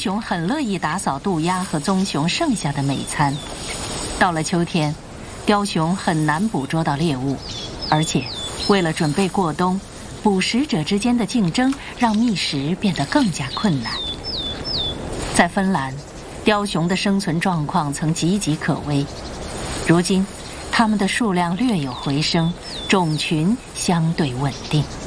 熊很乐意打扫渡鸦和棕熊剩下的美餐。到了秋天，雕熊很难捕捉到猎物，而且为了准备过冬，捕食者之间的竞争让觅食变得更加困难。在芬兰，雕熊的生存状况曾岌岌可危，如今它们的数量略有回升，种群相对稳定。